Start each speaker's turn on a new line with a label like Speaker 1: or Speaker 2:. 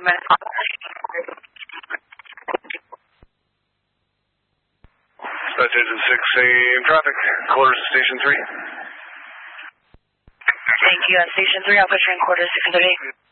Speaker 1: Engine 6, same traffic, quarters to Station 3.
Speaker 2: Thank you. On Station 3, I'll put you in quarters 630.